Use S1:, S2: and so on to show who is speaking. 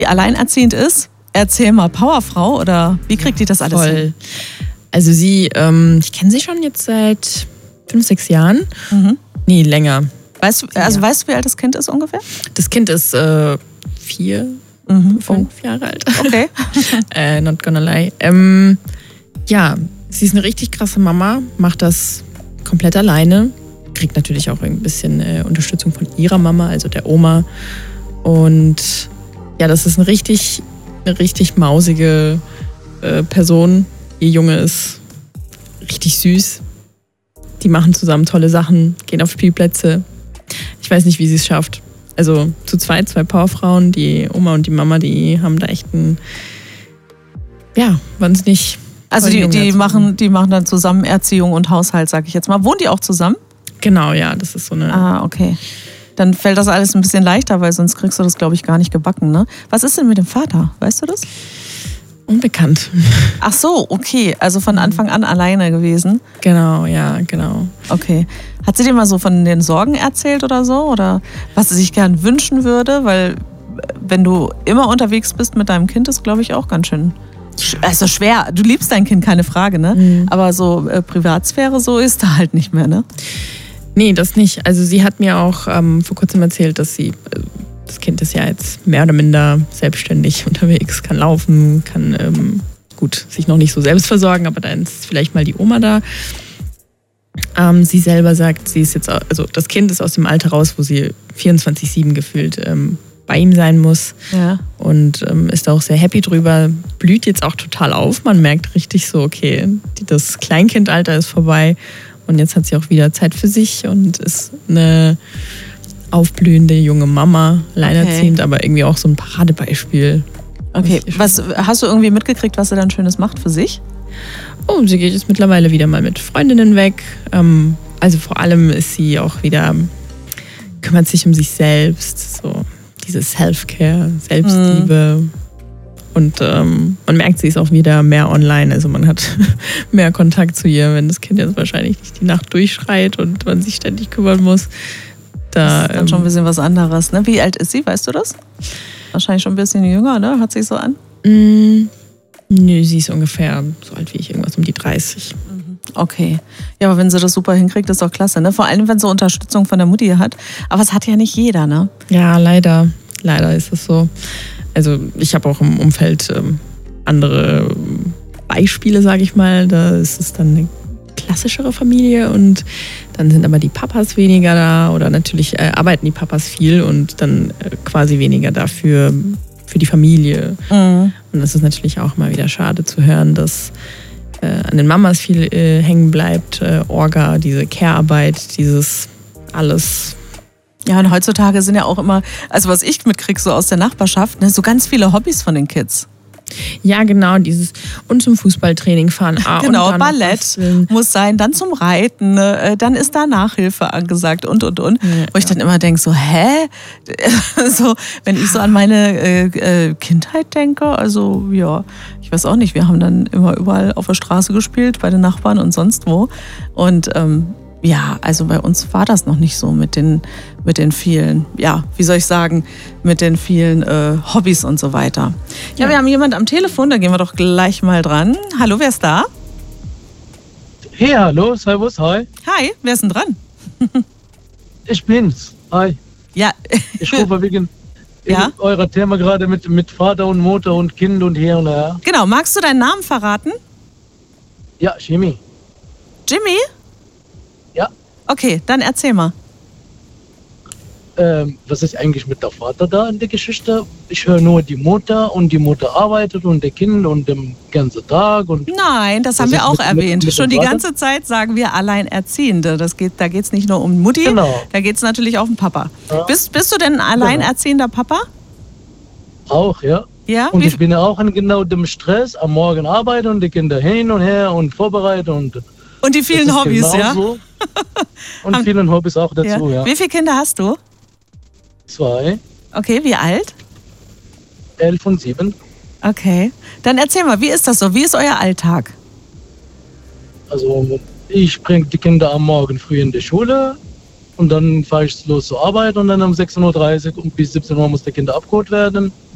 S1: alleinerziehend ist. Erzähl mal, Powerfrau oder wie kriegt die das alles hin?
S2: Also sie, ich kenne sie schon jetzt seit 5, 6 Jahren. Nee, länger.
S1: Weißt du, wie alt das Kind ist ungefähr?
S2: Das Kind ist 4, 5 Jahre alt.
S1: Okay.
S2: Not gonna lie. Ja, sie ist eine richtig krasse Mama, macht das komplett alleine. Kriegt natürlich auch ein bisschen Unterstützung von ihrer Mama, also der Oma. Und ja, das ist eine richtig mausige Person. Ihr Junge ist richtig süß. Die machen zusammen tolle Sachen, gehen auf Spielplätze. Ich weiß nicht, wie sie es schafft. Also zu zweit, 2 Powerfrauen, die Oma und die Mama, die haben da echt wahnsinnig.
S1: Also die machen dann zusammen Erziehung und Haushalt, sag ich jetzt mal. Wohnen die auch zusammen?
S2: Genau, ja, das ist so eine...
S1: Ah, okay. Dann fällt das alles ein bisschen leichter, weil sonst kriegst du das, glaube ich, gar nicht gebacken, ne? Was ist denn mit dem Vater? Weißt du das?
S2: Unbekannt.
S1: Ach so, okay. Also von Anfang an alleine gewesen?
S2: Genau, ja, genau.
S1: Okay. Hat sie dir mal so von den Sorgen erzählt oder so? Oder was sie sich gern wünschen würde? Weil wenn du immer unterwegs bist mit deinem Kind, ist, glaube ich, auch ganz schön... Also schwer. Du liebst dein Kind, keine Frage, ne? Aber so Privatsphäre, so ist da halt nicht mehr, ne?
S2: Nee, das nicht. Also sie hat mir auch vor kurzem erzählt, dass das Kind ist ja jetzt mehr oder minder selbstständig unterwegs, kann laufen, kann sich noch nicht so selbst versorgen, aber dann ist vielleicht mal die Oma da. Sie selber sagt, sie ist jetzt, also das Kind ist aus dem Alter raus, wo sie 24/7 gefühlt bei ihm sein muss.
S1: Ja.
S2: Und ist auch sehr happy drüber, blüht jetzt auch total auf. Man merkt richtig so, okay, das Kleinkindalter ist vorbei und jetzt hat sie auch wieder Zeit für sich und ist eine aufblühende junge Mama, alleinerziehend, aber irgendwie auch so ein Paradebeispiel.
S1: Okay, was hast du irgendwie mitgekriegt, was sie dann Schönes macht für sich?
S2: Oh, sie geht jetzt mittlerweile wieder mal mit Freundinnen weg. Also vor allem ist sie auch wieder, kümmert sich um sich selbst, so diese Self-Care, Selbstliebe. Und man merkt, sie ist auch wieder mehr online. Also man hat mehr Kontakt zu ihr, wenn das Kind jetzt wahrscheinlich nicht die Nacht durchschreit und man sich ständig kümmern muss.
S1: Das ist dann schon ein bisschen was anderes, ne? Wie alt ist sie, weißt du das? Wahrscheinlich schon ein bisschen jünger, ne? Hört sich so an?
S2: Nö, sie ist ungefähr so alt wie ich, irgendwas um die 30.
S1: Okay. Ja, aber wenn sie das super hinkriegt, ist doch klasse, ne? Vor allem, wenn sie Unterstützung von der Mutti hat. Aber es hat ja nicht jeder, ne?
S2: Ja, leider. Leider ist es so. Also ich habe auch im Umfeld andere Beispiele, sage ich mal. Da ist es dann eine klassischere Familie und dann sind aber die Papas weniger da oder natürlich arbeiten die Papas viel und dann quasi weniger dafür für die Familie. Und das ist natürlich auch mal wieder schade zu hören, dass an den Mamas viel hängen bleibt. Orga, diese Care-Arbeit, dieses alles.
S1: Ja, und heutzutage sind ja auch immer, also was ich mitkriege so aus der Nachbarschaft, ne, so ganz viele Hobbys von den Kids.
S2: Ja, genau, dieses und zum Fußballtraining fahren.
S1: Genau, Ballett muss sein, dann zum Reiten, dann ist da Nachhilfe angesagt und.
S2: Ja,
S1: wo ich dann immer denke, so, hä? So, wenn ich so an meine Kindheit denke, also ja, ich weiß auch nicht, wir haben dann immer überall auf der Straße gespielt, bei den Nachbarn und sonst wo. Und ja, also bei uns war das noch nicht so mit den vielen, ja, wie soll ich sagen, mit den vielen Hobbys und so weiter. Ja, wir haben jemanden am Telefon, da gehen wir doch gleich mal dran. Hallo, wer ist da?
S3: Hey, hallo, servus, hi.
S1: Hi, wer ist denn dran?
S3: Ich bin's, hi.
S1: Ja.
S3: Ich rufe wegen
S1: ja?
S3: eurer Thema gerade mit Vater und Mutter und Kind und hier und her.
S1: Genau, magst du deinen Namen verraten?
S3: Ja, Jimmy.
S1: Jimmy?
S3: Ja.
S1: Okay, dann erzähl mal.
S3: Was ist eigentlich mit der Vater da in der Geschichte? Ich höre nur die Mutter und die Mutter arbeitet und der Kind und den ganzen Tag. Und
S1: nein, das haben wir auch erwähnt. Schon die ganze Zeit sagen wir Alleinerziehende. Da geht es nicht nur um Mutti, genau. Da geht es natürlich auch um Papa. Ja. Bist du denn ein alleinerziehender Papa?
S3: Auch, ja.
S1: Ja?
S3: Und ich bin ja auch in genau dem Stress, am Morgen arbeiten und die Kinder hin und her und vorbereiten.
S1: Und die vielen Hobbys, ja?
S3: So. Und vielen Hobbys auch dazu, ja.
S1: Wie viele Kinder hast du?
S3: 2.
S1: Okay, wie alt?
S3: 11 und 7.
S1: Okay. Dann erzähl mal, wie ist das so? Wie ist euer Alltag?
S3: Also ich bringe die Kinder am Morgen früh in die Schule und dann fahre ich los zur Arbeit und dann um 16:30 Uhr bis 17 Uhr muss der Kinder abgeholt werden.